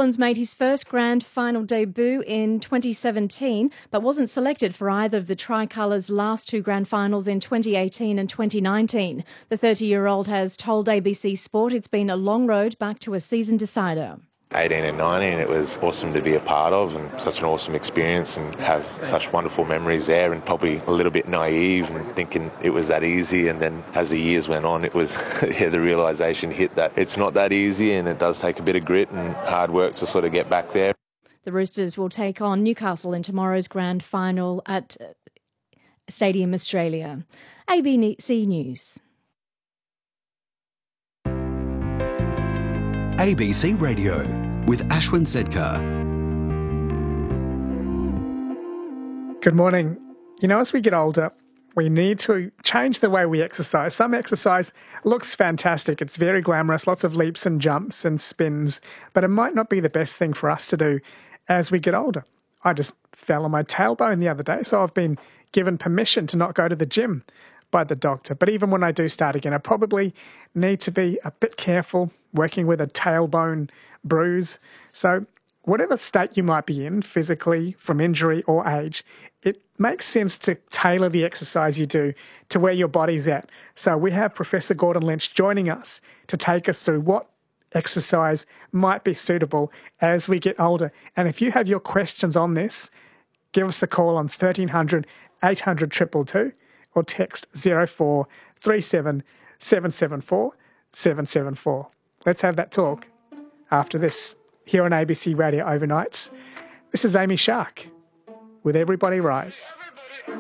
Collins made his first grand final debut in 2017, but wasn't selected for either of the Tricolour's last two grand finals in 2018 and 2019. The 30-year-old has told ABC Sport it's been a long road back to a season decider. 18 and 19, it was awesome to be a part of, and such an awesome experience, and have such wonderful memories there, and probably a little bit naive and thinking it was that easy. And then as the years went on, it was the realisation hit that it's not that easy, and it does take a bit of grit and hard work to sort of get back there. The Roosters will take on Newcastle in tomorrow's grand final at Stadium Australia. ABC News. ABC Radio with Ashwin Sedkar. Good morning. You know, as we get older, we need to change the way we exercise. Some exercise looks fantastic. It's very glamorous, lots of leaps and jumps and spins, but it might not be the best thing for us to do as we get older. I just fell on my tailbone the other day, so I've been given permission to not go to the gym by the doctor. But even when I do start again, I probably need to be a bit careful working with a tailbone bruise. So whatever state you might be in physically from injury or age, it makes sense to tailor the exercise you do to where your body's at. So we have Professor Gordon Lynch joining us to take us through what exercise might be suitable as we get older. And if you have your questions on this, give us a call on 1300 800 222 or text 0437 774 774. Let's have that talk after this here on ABC Radio Overnights. This is Amy Shark with Everybody Rise.